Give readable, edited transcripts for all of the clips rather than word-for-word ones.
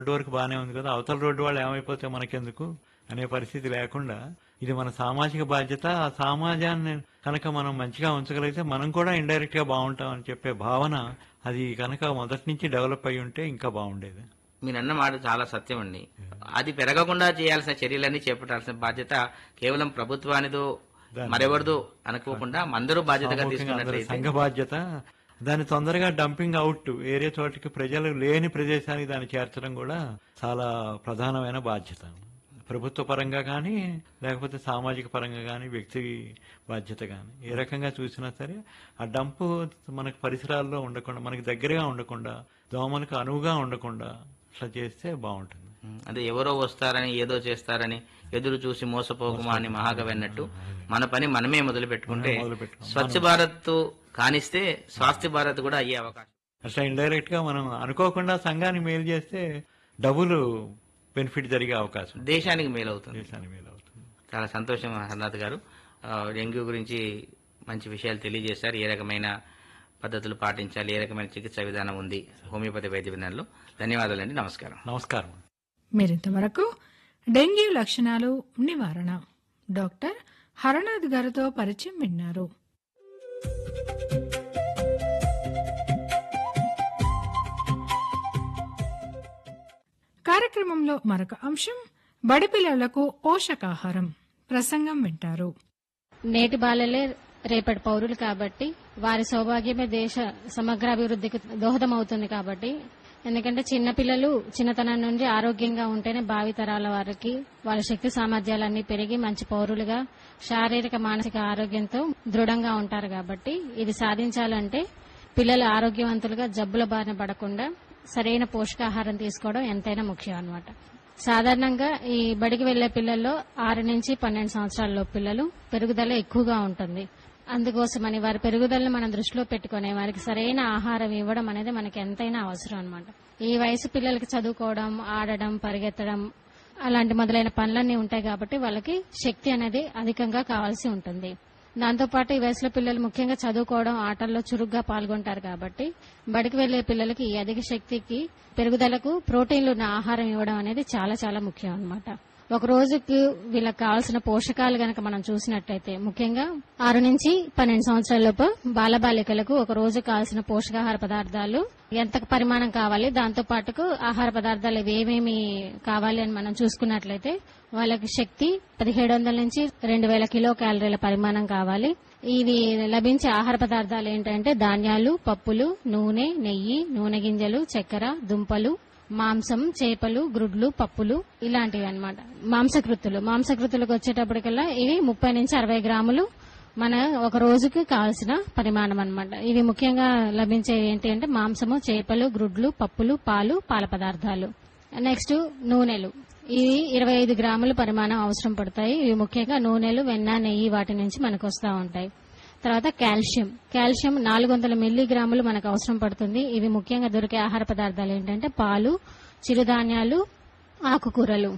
Road వరకు బాగానే ఉంది కదా, అవతల రోడ్డు వాళ్ళు ఏమైపోతే మనకెందుకు అనే పరిస్థితి లేకుండా ఇది మన సామాజిక బాధ్యత. ఆ సమాజాన్ని కనుక మనం మంచిగా ఉంచగలిగితే మనం కూడా ఇండైరెక్ట్ గా బాగుంటాం అని చెప్పే భావన అది కనుక మొదటి నుంచి డెవలప్ అయి ఉంటే ఇంకా బాగుండేది. మీరన్న మాట చాలా సత్యం అండి. అది పెరగకుండా చేయాల్సిన చర్యలన్నీ చేపట్టాల్సిన బాధ్యత కేవలం ప్రభుత్వానిదో మరెవరిదో అనుకోకుండా అందరూ బాధ్యతగా తీసుకున్నట్లయితే సంఘ బాధ్యత. దాన్ని తొందరగా డంపింగ్ అవుట్ వేరే చోటికి ప్రజలు లేని ప్రదేశానికి దాన్ని చేర్చడం కూడా చాలా ప్రధానమైన బాధ్యత. ప్రభుత్వ పరంగా కానీ లేకపోతే సామాజిక పరంగా కానీ వ్యక్తి బాధ్యత కానీ ఏ రకంగా చూసినా సరే ఆ డంపు మనకు పరిసరాల్లో ఉండకుండా, మనకి దగ్గరగా ఉండకుండా, దోమలకు అనువుగా ఉండకుండా అట్లా చేస్తే బాగుంటుంది. అదే ఎవరో వస్తారని ఏదో చేస్తారని ఎదురు చూసి మోసపోకుమా అని మహాకవి అన్నట్టు మన పని మనమే మొదలు పెట్టుకుంటే స్వచ్ఛ భారత్ కానిస్తే స్వాస్థ్య భారత్ కూడా అయ్యే అవకాశం. అట్లా ఇండైరెక్ట్ గా మనం అనుకోకుండా సంఘానికి మేలు చేస్తే డబుల్ బెనిఫిట్ జరిగే అవకాశం, దేశానికి మేలవుతుంది. దేశానికి మేలవుతుంది. చాలా సంతోషం హర్నాథ్ గారు, డెంగ్యూ గురించి మంచి విషయాలు తెలియజేశారు. ఏ రకమైన పద్ధతులు పాటించాలి, ఏ రకమైన చికిత్సా విధానం ఉంది హోమియోపతి వైద్య విధానంలో. ధన్యవాదాలండి. నమస్కారం. నమస్కారం. మీరింతవరకు డెంగ్యూ లక్షణాలు నివారణ డాక్టర్ హరనాథ్ గారితో పరిచయం విన్నారు. కార్యక్రమంలో మరొక అంశం బడిపిల్లలకు పోషకాహారం ప్రసంగం వింటారు. నేటి బాలలే రేపటి పౌరులు కాబట్టి వారి సౌభాగ్యమే దేశ సమగ్రాభివృద్ధికి దోహదమవుతుంది. కాబట్టి ఎందుకంటే చిన్నపిల్లలు చిన్నతనం నుండి ఆరోగ్యంగా ఉంటేనే భావితరాల వారికి వాళ్ళ శక్తి సామర్థ్యాలన్నీ పెరిగి మంచి పౌరులుగా శారీరక మానసిక ఆరోగ్యంతో దృఢంగా ఉంటారు. కాబట్టి ఇది సాధించాలంటే పిల్లలు ఆరోగ్యవంతులుగా జబ్బుల బారిన పడకుండా సరైన పోషకాహారం తీసుకోవడం ఎంతైనా ముఖ్యం అన్నమాట. సాధారణంగా ఈ బడికి వెళ్లే పిల్లల్లో 6 నుంచి 12 సంవత్సరాల పిల్లలు పెరుగుదల ఎక్కువగా ఉంటుంది. అందుకోసమని వారి పెరుగుదలను మనం దృష్టిలో పెట్టుకుని వారికి సరైన ఆహారం ఇవ్వడం అనేది మనకి ఎంతైనా అవసరం అన్నమాట. ఈ వయసు పిల్లలకి చదువుకోవడం, ఆడడం, పరిగెత్తడం అలాంటి మొదలైన పనులన్నీ ఉంటాయి కాబట్టి వాళ్ళకి శక్తి అనేది అధికంగా కావాల్సి ఉంటుంది. దాంతోపాటు ఈ వయసులో పిల్లలు ముఖ్యంగా చదువుకోవడం, ఆటల్లో చురుగ్గా పాల్గొంటారు. కాబట్టి బడికి వెళ్లే పిల్లలకి ఈ అధిక శక్తికి పెరుగుదలకు ప్రోటీన్లు ఉన్న ఆహారం ఇవ్వడం అనేది చాలా చాలా ముఖ్యం అన్నమాట. ఒక రోజుకి వీళ్ళకి కావాల్సిన పోషకాలు గనక మనం చూసినట్లయితే ముఖ్యంగా 6 నుంచి 12 సంవత్సరాలలోపు బాలబాలికలకు ఒక రోజు కావాల్సిన పోషకాహార పదార్థాలు ఎంత పరిమాణం కావాలి, దాంతో పాటుకు ఆహార పదార్థాలు ఏమేమి కావాలి అని మనం చూసుకున్నట్లయితే వాళ్ళకి శక్తి 1700 నుంచి 2000 కిలో క్యాలరీల పరిమాణం కావాలి. ఇవి లభించే ఆహార పదార్థాలు ఏంటంటే ధాన్యాలు, పప్పులు, నూనె, నెయ్యి, నూనె గింజలు, చక్కెర, దుంపలు, మాంసం, చేపలు, గ్రుడ్లు, పప్పులు ఇలాంటివి అన్నమాట. మాంసకృతులకు వచ్చేటప్పటికల్లా ఇవి 30 నుంచి 60 గ్రాములు మన ఒక రోజుకి కావాల్సిన పరిమాణం అన్నమాట. ఇవి ముఖ్యంగా లభించేవి ఏంటి అంటే మాంసము, చేపలు, గ్రుడ్లు, పప్పులు, పాలు, పాల పదార్థాలు. నెక్స్ట్ నూనెలు, ఇవి 25 గ్రాముల పరిమాణం అవసరం పడతాయి. ఇవి ముఖ్యంగా నూనెలు, వెన్న, నెయ్యి వాటి నుంచి మనకు వస్తూ ఉంటాయి. తర్వాత కాల్షియం 400 మిల్లీగ్రాములు మనకు అవసరం పడుతుంది. ఇవి ముఖ్యంగా దొరికే ఆహార పదార్థాలు ఏంటంటే పాలు, చిరుధాన్యాలు, ఆకుకూరలు.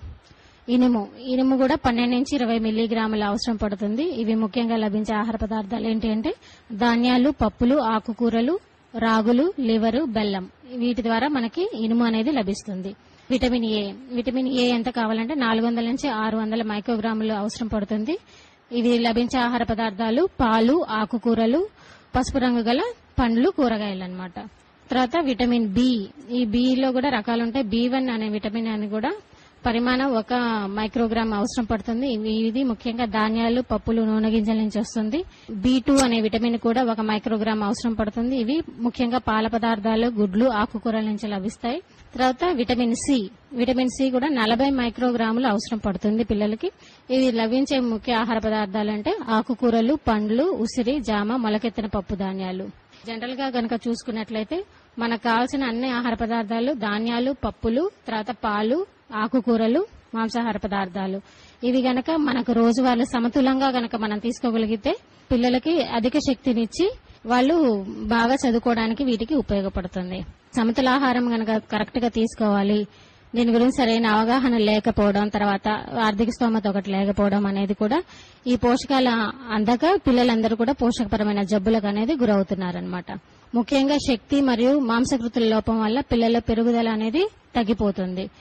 ఇనుము కూడా 12 నుంచి 20 మిల్లీగ్రాములు అవసరం పడుతుంది. ఇవి ముఖ్యంగా లభించే ఆహార పదార్థాలు ఏంటి అంటే ధాన్యాలు, పప్పులు, ఆకుకూరలు, రాగులు, లివరు, బెల్లం. వీటి ద్వారా మనకి ఇనుము అనేది లభిస్తుంది. విటమిన్ ఏ ఎంత కావాలంటే 400 నుంచి 600 మైక్రోగ్రాములు అవసరం పడుతుంది. ఇవి లభించే ఆహార పదార్థాలు పాలు, ఆకుకూరలు, పసుపు రంగు గల పండ్లు, కూరగాయలు అన్నమాట. తర్వాత విటమిన్ బి, ఈ బిలో కూడా రకాలుంటాయి. B1 అనే విటమిన్ అని కూడా పరిమాణం 1 మైక్రోగ్రామ్ అవసరం పడుతుంది. ఇది ముఖ్యంగా ధాన్యాలు, పప్పులు, నూనె గింజల నుంచి వస్తుంది. B2 అనే విటమిన్ కూడా 1 మైక్రోగ్రామ్ అవసరం పడుతుంది. ఇవి ముఖ్యంగా పాల పదార్థాలు, గుడ్లు, ఆకుకూరల నుంచి లభిస్తాయి. తర్వాత విటమిన్ సి కూడా 40 మైక్రోగ్రాములు అవసరం పడుతుంది పిల్లలకి. ఇవి లభించే ముఖ్య ఆహార పదార్థాలు అంటే ఆకుకూరలు, పండ్లు, ఉసిరి, జామ, మొలకెత్తిన పప్పు ధాన్యాలు. జనరల్ గా గనక చూసుకున్నట్లయితే మనకు కావాల్సిన అన్ని ఆహార పదార్థాలు ధాన్యాలు, పప్పులు, తర్వాత పాలు, ఆకుకూరలు, మాంసాహార పదార్థాలు. ఇవి గనక మనకు రోజువారీ సమతులంగా గనక మనం తీసుకోగలిగితే పిల్లలకి అధిక శక్తినిచ్చి వాళ్ళు బాగా చదువుకోవడానికి వీటికి ఉపయోగపడుతుంది. సమతులాహారం గనక కరెక్ట్ గా తీసుకోవాలి. దీని గురించి సరైన అవగాహన లేకపోవడం, తర్వాత ఆర్థిక స్తోమత ఒకటి లేకపోవడం అనేది కూడా ఈ పోషకాల అందక పిల్లలందరూ కూడా పోషకపరమైన జబ్బులకు అనేది గురవుతున్నారన్నమాట. ముఖ్యంగా శక్తి మరియు మాంసకృతుల లోపం వల్ల పిల్లల పెరుగుదల అనేది తగ్గిపోతుంది.